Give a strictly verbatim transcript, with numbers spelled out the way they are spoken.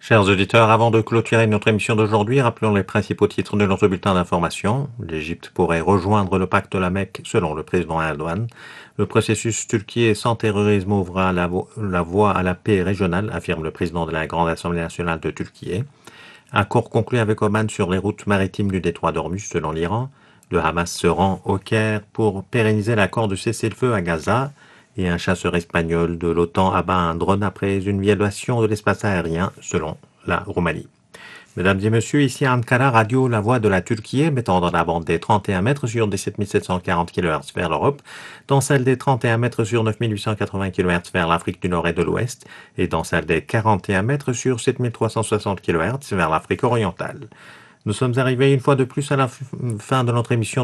Chers auditeurs, avant de clôturer notre émission d'aujourd'hui, rappelons les principaux titres de notre bulletin d'information. L'Égypte pourrait rejoindre le pacte de la Mecque selon le président Erdogan. Le processus Turquie sans terrorisme ouvre la, vo la voie à la paix régionale, affirme le président de la Grande Assemblée nationale de Turquie. Accord conclu avec Oman sur les routes maritimes du détroit d'Ormuz selon l'Iran. Le Hamas se rend au Caire pour pérenniser l'accord de cessez-le-feu à Gaza. Et un chasseur espagnol de l'OTAN abat un drone après une violation de l'espace aérien selon la Roumanie. Mesdames et messieurs, ici à Ankara, Radio La Voix de la Turquie, émettant dans la bande des trente et un mètres sur dix-sept mille sept cent quarante kilohertz vers l'Europe, dans celle des trente et un mètres sur neuf mille huit cent quatre-vingts kilohertz vers l'Afrique du Nord et de l'Ouest, et dans celle des quarante et un mètres sur sept mille trois cent soixante kilohertz vers l'Afrique orientale. Nous sommes arrivés une fois de plus à la fin de notre émission